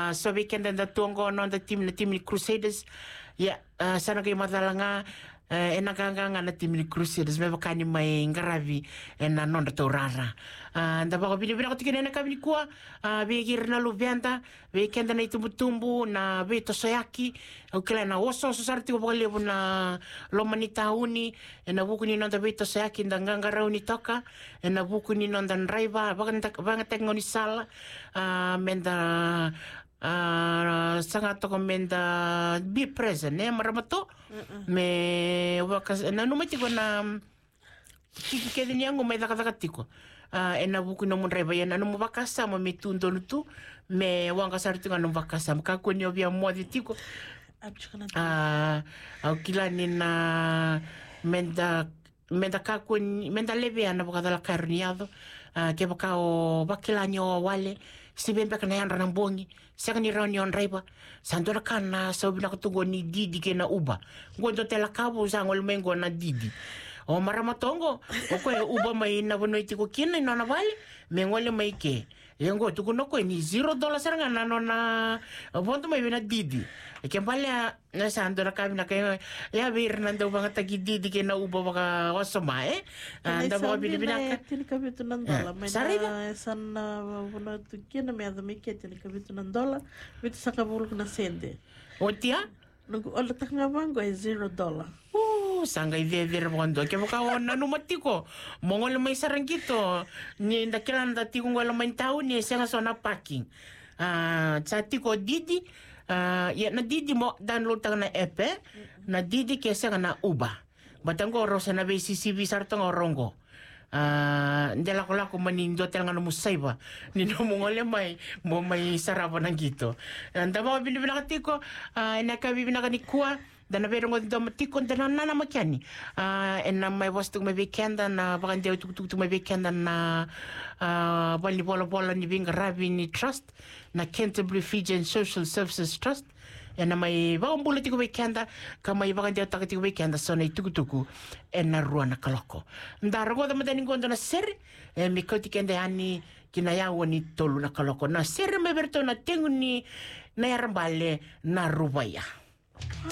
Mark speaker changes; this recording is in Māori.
Speaker 1: So weekend da tuongo no da team ni Crusaders. Ya, sana kay madalanga enakanga na team ni Crusaders me bakani mai ngaravi na nonda torara. Da ba bini bina kotikene na kabini kwa begir na luvianda weekend na itumbutumbu na beto soyaki ukila na oso sarti ko pagale na lomanita uni na buku ni nonda beto soyaki ndanganga rauni toka na buku ni nonda driver banga tengoni sala menda sangat ko menda be present maramato me wakas na numati ko na kiki kedi nyango me dakatiko ena buku no mun reba yana no bakasa mo mitundo lutu me wanga sartu ngano bakasa ka ko ni obia modi tiko au kila ni na menda ka ko menda leve ana bokadala carniado ke bakao bakilanyo wale si bembe kana yan ranambongi saka ni rauni on reba sandora kana sa bina kutungo ni didi ke na uba ngondo tela kabo zangol mengo na didi o maramatongo o ko uba mai na bono itiko kina na vale mengole mai ke yengo tuku no ko ni $0 seranga na no na bonto mai bina didi e ke vale na sandora kabina ke ya vir na do banga tagi didi ke na uba baka osoma anda baka bina
Speaker 2: tin kabitu nan dola mai san bono tu kina me ada mai ke tin kabitu nan dola mit sakabul na sende
Speaker 1: o tia
Speaker 2: nugo ola takngabango e $0
Speaker 1: sangay ver bondo ke baka ona numatiko mongol may sarangito ni ndakilan dati kung wala man tao ni sa sona parking sa tiko didi ya na didi mo download tang na app na didi kesa na uba batango rosa na BCCB sartong orongo ndela ko lako manindo tel nga musaiba ni no mongole may mo may saraba nang gito anda mo binibina katiko ina ka bibina ka ni kuwa dan na verong do matikon dan na makiani na may wastu may weekend na bakande tuk may weekend na bali bola ni bing rabi ni trust na Canterbury Fijian Social Services Trust na may bagong bulat ko weekend ka may bakande takati weekend so na tukutuku na ruana kaloko ndarago da madaning gondo na ser mi koti kende ani kinayawa ni tolu na kaloko na ser me berto na tengu ni na yarambale na rubaya